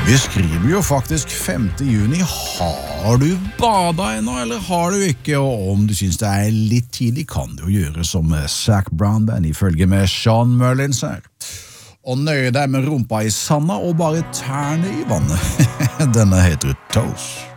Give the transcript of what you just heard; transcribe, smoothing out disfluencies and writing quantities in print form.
Vi skriver jo faktisk 5. juni. Har du badet ennå, eller har du ikke? Og om du synes det litt tidlig, kan du jo gjøre som Zac Brown, den ifølge med Sean Merlins her. Og nøye deg med rumpa i sanda og bare tærne i vannet. Denne heter Toast.